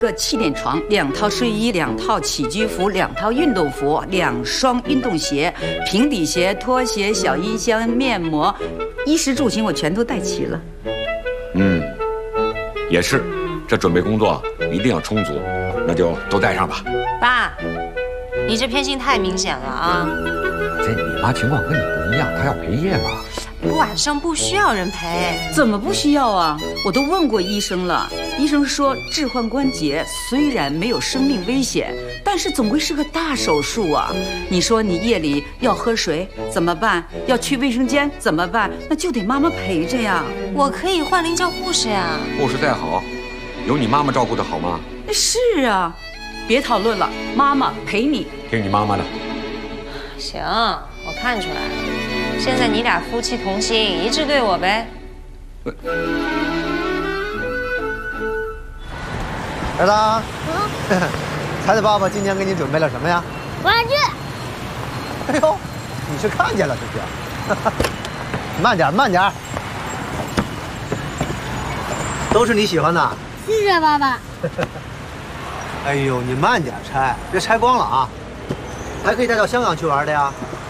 个气垫床，2套睡衣，2套起居服，2套运动服，2双运动鞋，平底鞋、拖鞋、小音箱、面膜，衣食住行我全都带齐了。 也是，这准备工作一定要充足，那就都带上吧。 爸，你这偏心太明显了啊！ 这你妈情况跟你不一样，她要陪夜嘛。 晚上不需要人陪。 怎么不需要啊？我都问过医生了，医生说置换关节虽然没有生命危险，但是总归是个大手术啊。你说你夜里要喝水怎么办？要去卫生间怎么办？那就得妈妈陪着呀。 我可以换领教护士呀。 护士再好，有你妈妈照顾的好吗？ 是啊，别讨论了，妈妈陪你。 听你妈妈的。 行，我看出来了。现在你俩夫妻同心，一致对我呗。 儿子，猜猜爸爸今天给你准备了什么呀？ 玩具。 哎呦，你是看见了是不是？慢点，慢点。都是你喜欢的。 谢谢爸爸。 哎呦，你慢点拆，别拆光了啊！还可以带到香港去玩的呀。